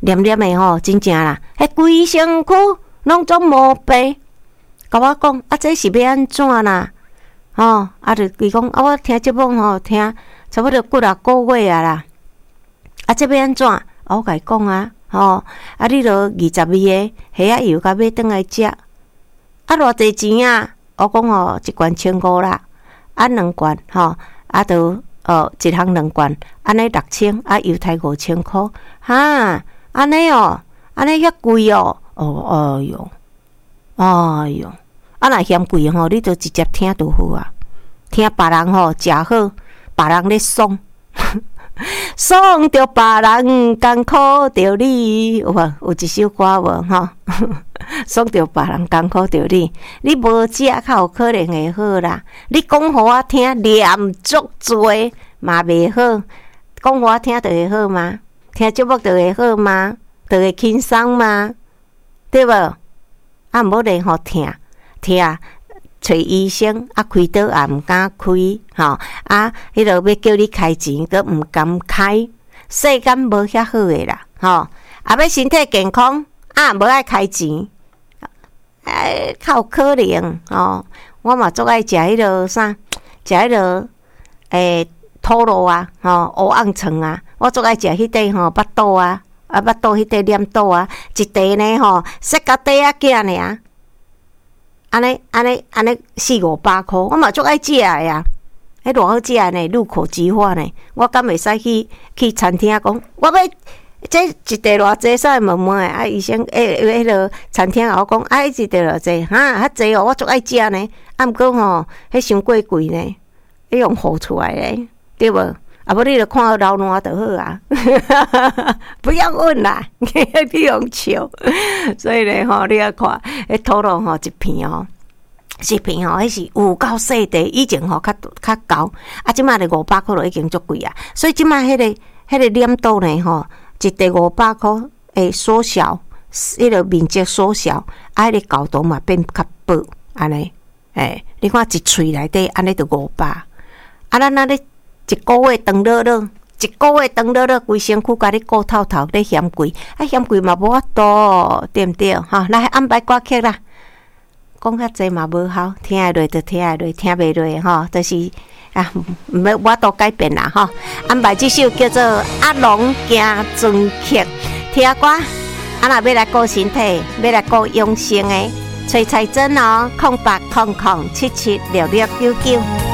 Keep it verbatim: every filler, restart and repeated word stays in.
黏黏的吼，真正啦，迄规身躯拢总毛病。甲我讲，啊，这是要安怎啦？吼，啊，就伊讲，啊，我听节目吼，听差不多几啊个月啊啦。啊，这要安怎？啊，我甲伊讲啊，吼，啊，你著二十二个虾仔油甲买转来食。啊，偌济钱啊？我讲吼，一罐千五啦，啊，两罐吼，啊，著哦，一项两罐，安尼六千，啊，油台五千箍，哈，安尼哦，安尼遐贵哦，哦，哎哟，哎哟。啊，若嫌贵吼，你就直接听就好啊。听别人吼食好，别人咧爽，爽着别人，艰苦着你。有无？有一首歌无吼？爽着别人，艰苦着你。你无食，较有可能会好啦。你讲互我听，念足多嘛袂好。讲互我听就会好吗？听节目就会好吗？就会轻松吗？对无？啊，无咧吼听。听，找医生啊，开刀也毋敢开，吼啊，迄落要叫你开钱，都毋敢开。世间无遐好诶啦，吼啊，要身体健康啊，无爱开钱，哎，较有可能吼。我嘛足爱食迄落啥，食迄落诶土路啊，吼乌红肠啊，我足爱食迄块吼巴肚啊，啊巴肚迄块黏肚啊，一块呢吼，塞到底仔囝尔。安尼安尼安尼四五百箍，我嘛足爱食诶呀！迄偌好食呢，入口即化呢。我敢袂使去去餐厅讲，我要这一块偌济，啥问问诶？啊，医生诶，迄落餐厅甲我讲，啊，一块偌济，哈，较济哦，我足爱食呢。啊，毋过吼，迄伤过贵呢，迄用付出来诶，对无？啊，无你著看老烂就好啊，不要问啦，你用笑。所以咧吼，你要看迄土路吼一片吼，一片吼，迄是有够细地，以前吼较较高，啊，即马咧五百箍就已经足贵啊。所以即马迄个迄个黏度呢吼，一地五百箍会缩小，迄个面积缩小，啊，迄个高度嘛变较薄，安尼，诶，你看一喙内底安尼就五百，啊，咱那咧。一个月长乐乐，一个月长乐乐，规身躯甲你顾透透，咧嫌贵，啊嫌贵嘛无法度，对毋对？哈，来安排歌曲啦，讲较济嘛无效，听会落就听会落，听袂落吼，就是啊，毋要我都改变啦吼。安排即首叫做《阿龙行船客》，听歌，啊若要来顾身体，要来顾养生诶，崔彩珍哦，空八空空七七六六九九。